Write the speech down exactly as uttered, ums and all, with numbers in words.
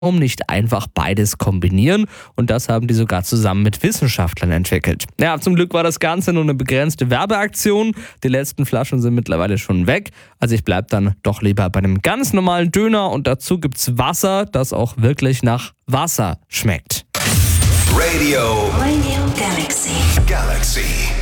Warum nicht einfach beides kombinieren? Und das haben die sogar zusammen mit Wissenschaftlern entwickelt. Ja, zum Glück war das Ganze nur eine begrenzte Werbeaktion. Die letzten Flaschen sind mittlerweile schon weg. Also ich bleib dann doch lieber bei einem ganz normalen Döner und dazu gibt's Wasser, das auch wirklich nach Wasser schmeckt. Radio. Radio Galaxy. Galaxy.